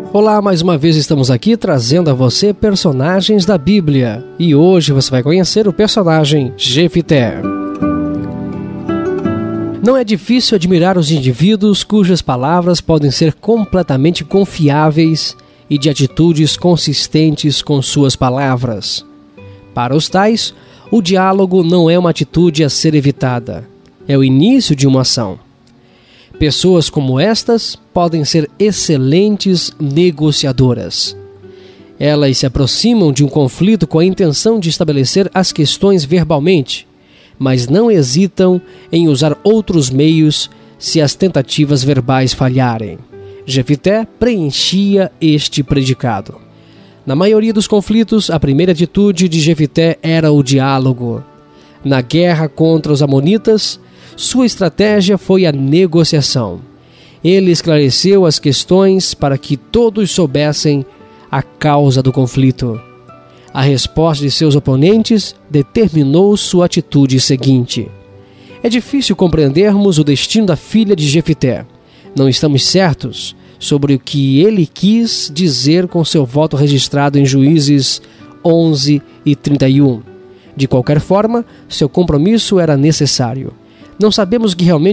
Olá, mais uma vez estamos aqui trazendo a você personagens da Bíblia. E hoje você vai conhecer o personagem Jefité. Não é difícil admirar os indivíduos cujas palavras podem ser completamente confiáveis e de atitudes consistentes com suas palavras. Para os tais, o diálogo não é uma atitude a ser evitada, é o início de uma ação. Pessoas como estas podem ser excelentes negociadoras. Elas se aproximam de um conflito com a intenção de estabelecer as questões verbalmente, mas não hesitam em usar outros meios se as tentativas verbais falharem. Jefité preenchia este predicado. Na maioria dos conflitos, a primeira atitude de Jefité era o diálogo. Na guerra contra os amonitas, sua estratégia foi a negociação. Ele esclareceu as questões para que todos soubessem a causa do conflito. A resposta de seus oponentes determinou sua atitude seguinte. É difícil compreendermos o destino da filha de Jefité. Não estamos certos sobre o que ele quis dizer com seu voto registrado em Juízes 11 e 31. De qualquer forma, seu compromisso era necessário. Não sabemos o que realmente